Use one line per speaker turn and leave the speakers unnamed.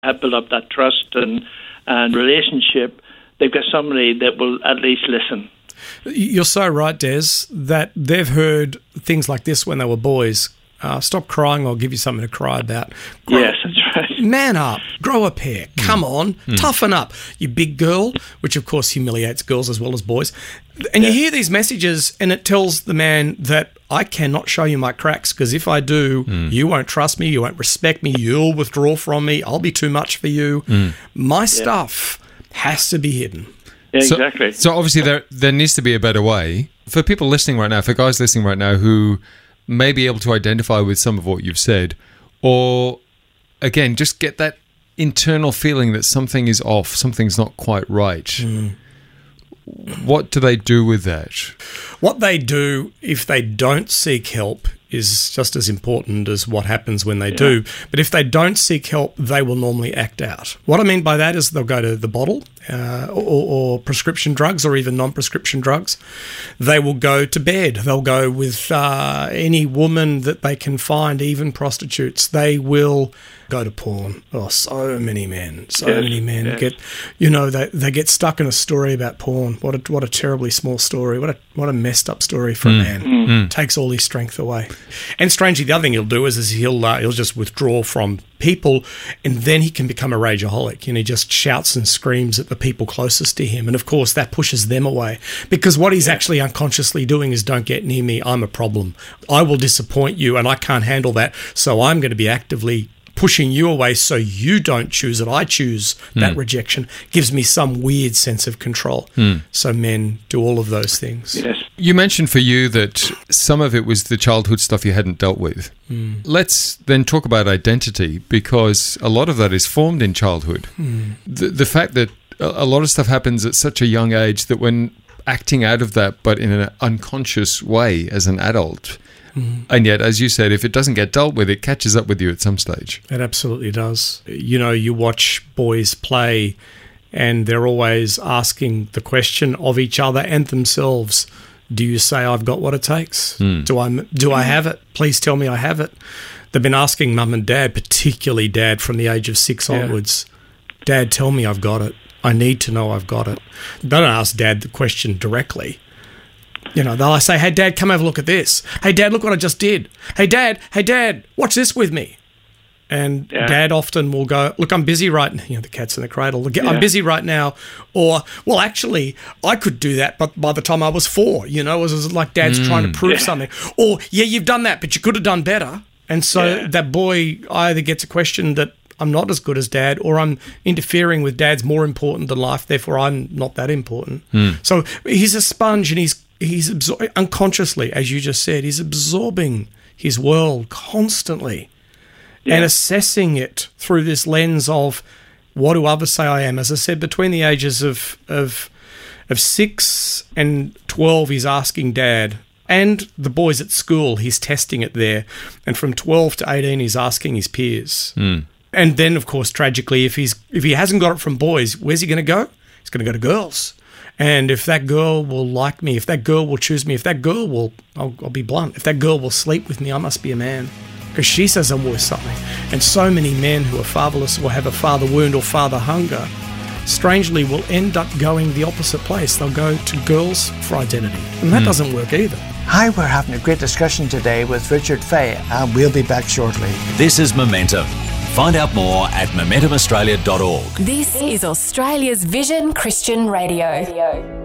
have built up that trust and relationship, they've got somebody that will at least listen.
You're so right, Des, that they've heard things like this when they were boys. Stop crying, I'll give you something to cry about.
Yes, that's right.
Man up, grow a pair, come on, toughen up, you big girl, which of course humiliates girls as well as boys. And you hear these messages and it tells the man that I cannot show you my cracks because if I do, you won't trust me, you won't respect me, you'll withdraw from me, I'll be too much for you. My stuff has to be hidden.
Yeah, exactly.
So obviously there needs to be a better way. For people listening right now, for guys listening right now who may be able to identify with some of what you've said, or again, just get that internal feeling that something is off, something's not quite right. What do they do with that?
What they do if they don't seek help is just as important as what happens when they do. But if they don't seek help, they will normally act out. What I mean by that is they'll go to the bottle or prescription drugs or even non-prescription drugs. They will go to bed. They'll go with any woman that they can find, even prostitutes. They will go to porn. Oh, so many men get, they get stuck in a story about porn. What a terribly small story. What a messed up story for a man. Takes all his strength away. And strangely, the other thing he'll do is he'll just withdraw from people, and then he can become a rageaholic. He just shouts and screams at the people closest to him, and of course that pushes them away because what he's actually unconsciously doing is, don't get near me, I'm a problem. I will disappoint you, and I can't handle that, so I'm going to be actively pushing you away so you don't choose it. I choose that rejection. Gives me some weird sense of control. So men do all of those things.
Yes.
You mentioned for you that some of it was the childhood stuff you hadn't dealt with. Let's then talk about identity, because a lot of that is formed in childhood. The fact that a lot of stuff happens at such a young age that when acting out of that, but in an unconscious way as an adult, and yet, as you said, if it doesn't get dealt with, it catches up with you at some stage.
It absolutely does. You watch boys play and they're always asking the question of each other and themselves, do you say I've got what it takes? Do I have it? Please tell me I have it. They've been asking mum and dad, particularly dad from the age of 6 onwards, Dad, tell me I've got it. I need to know I've got it. They don't ask dad the question directly. They'll say, hey, Dad, come have a look at this. Hey, Dad, look what I just did. Hey, Dad, watch this with me. And Dad often will go, look, I'm busy right now. The cat's in the cradle. I'm busy right now. Or, well, actually, I could do that, but by the time I was 4, it was like Dad's trying to prove something. Or, you've done that, but you could have done better. And so that boy either gets a question that I'm not as good as Dad, or I'm interfering with Dad's more important than life, therefore I'm not that important. So he's a sponge, and he's unconsciously, as you just said, he's absorbing his world constantly and assessing it through this lens of, what do others say I am? As I said, between the ages of 6 and 12, he's asking Dad. And the boys at school, he's testing it there. And from 12 to 18, he's asking his peers. And then, of course, tragically, if he hasn't got it from boys, where's he going to go? He's going to go to girls. And if that girl will like me, if that girl will choose me, if that girl will, I'll be blunt, if that girl will sleep with me, I must be a man. Because she says I'm worth something. And so many men who are fatherless or have a father wound or father hunger, strangely, will end up going the opposite place. They'll go to girls for identity. And that doesn't work either.
Hi, we're having a great discussion today with Richard Fay, and we'll be back shortly.
This is Momentum. Find out more at momentumaustralia.org.
This is Australia's Vision Christian Radio.